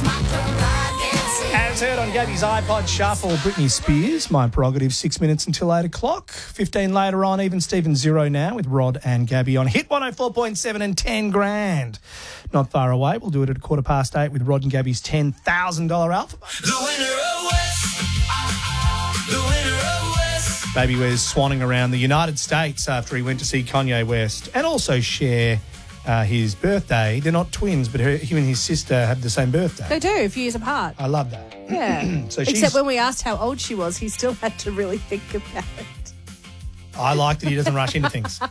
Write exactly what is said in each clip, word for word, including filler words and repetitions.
As heard on Gabby's iPod Shuffle, Britney Spears, My Prerogative, six minutes until eight o'clock. fifteen later on, even Steven Zero now with Rod and Gabby on Hit one oh four point seven and ten grand. Not far away. We'll do it at a quarter past eight with Rod and Gabby's ten thousand dollars alphabet. The winner of West. The winner of West. Baby Wes swanning around the United States after he went to see Kanye West and also share uh, his birthday. They're not twins, but her, him and his sister have the same birthday. They do, a few years apart. I love that. Yeah. So she's, Except when we asked how old she was, he still had to really think about it. I like that he doesn't rush into things.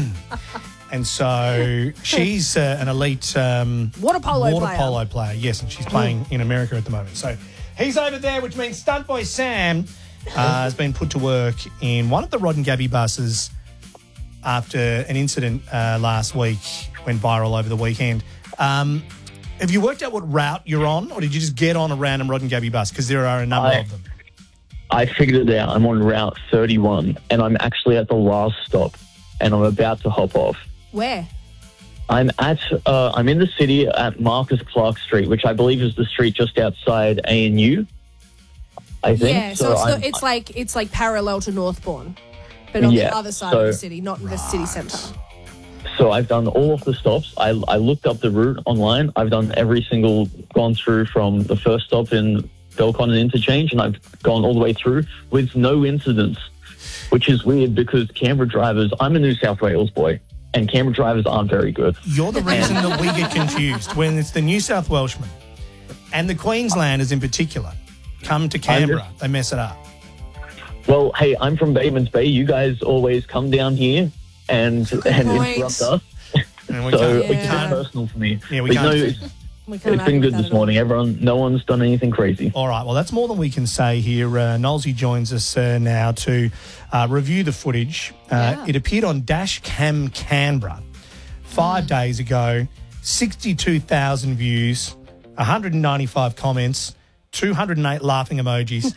And so she's uh, an elite um, water polo water player. polo player. Yes, and she's playing in America at the moment. So he's over there, which means Stunt Boy Sam uh, has been put to work in one of the Rod and Gabby buses after an incident uh, last week went viral over the weekend. Um, have you worked out what route you're on, or did you just get on a random Rod and Gabby bus? Because there are a number I, of them. I figured it out. I'm on Route thirty-one, and I'm actually at the last stop, and I'm about to hop off. Where? I'm at. Uh, I'm in the city at Marcus Clark Street, which I believe is the street just outside A N U. I think. Yeah, so, it's, I'm- the, it's like it's like parallel to Northbourne, but on Yeah, the other side so- of the city, not in the city centre. So I've done all of the stops. I, I looked up the route online. I've done every single, gone through from the first stop in Belconnen Interchange, and I've gone all the way through with no incidents, which is weird because Canberra drivers, I'm a New South Wales boy, and Canberra drivers aren't very good. You're the reason that we get confused when it's the New South Welshmen and the Queenslanders in particular come to Canberra. They mess it up. Well, hey, I'm from Batemans Bay. You guys always come down here and, and point. interrupt us. And we So can't, it's we just can't. personal for me. Yeah, we But can't. no, it's, We can't it's been argue good with this that at all. morning. Everyone, no one's done anything crazy. All right, well, that's more than we can say here. Uh, Nolsey joins us uh, now to uh, review the footage. Uh, Yeah. It appeared on Dash Cam Canberra five Mm. days ago, sixty-two thousand views, one hundred ninety-five comments, two hundred eight laughing emojis.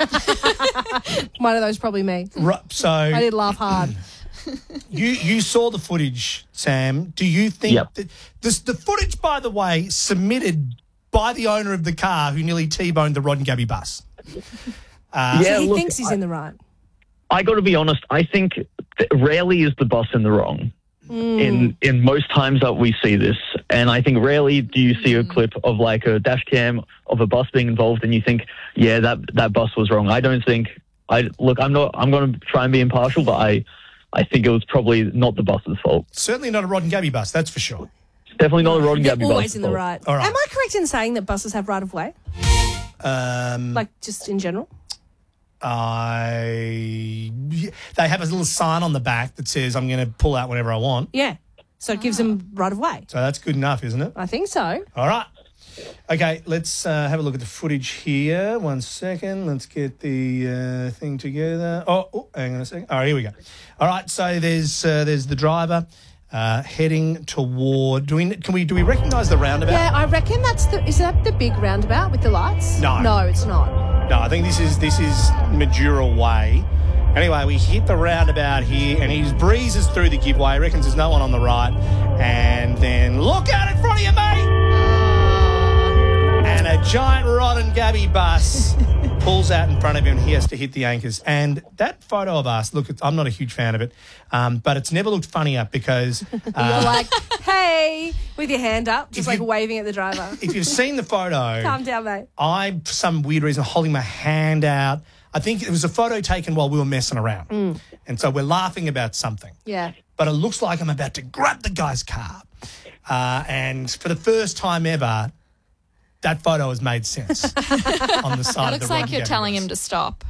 One of those probably me. Ru- so I did laugh hard. you you saw the footage, Sam. Do you think Yep. that this, the footage, by the way, submitted by the owner of the car who nearly T-boned the Rod and Gabby bus? Uh, yeah, so he look, thinks he's I, in the right. I got to be honest. I think that rarely is the bus in the wrong. In in most times that we see this, and I think rarely do you see a clip of like a dash cam of a bus being involved, and you think, yeah, that that bus was wrong. I don't think. I look. I'm not. I'm going to try and be impartial, but I I think it was probably not the bus's fault. Certainly not a Rod and Gabby bus, that's for sure. Definitely not a Rod and They're Gabby always bus's in the fault. right. All right. Am I correct in saying that buses have right of way? Um, Like just in general? I they have a little sign on the back that says I'm going to pull out whenever I want. Yeah. So it gives them right of way. So that's good enough, isn't it? I think so. All right. Okay, let's uh, have a look at the footage here. One second. Let's get the uh, thing together. Oh, oh, hang on a second. All right, here we go. All right, so there's uh, there's the driver uh, heading toward. Do we can we do we recognise the roundabout? Yeah, I reckon that's the. Is that the big roundabout with the lights? No. No, it's not. No, I think this is this is Majura Way. Anyway, we hit the roundabout here, and he breezes through the giveaway. He reckons there's no one on the right, and then look out in front of you, mate! And a giant Rod and Gabby bus pulls out in front of him, and he has to hit the anchors. And that photo of us, look, it's, I'm not a huge fan of it, um, but it's never looked funnier because You're uh, like, hey, with your hand up, just If like you- waving at the driver. if you've seen the photo, Calm down, mate. I, for some weird reason, holding my hand out. I think it was a photo taken while we were messing around. And so we're laughing about something. Yeah. But it looks like I'm about to grab the guy's car. Uh, and for the first time ever, that photo has made sense on the side It of the looks Rod like and you're Gabby telling bus. him to stop.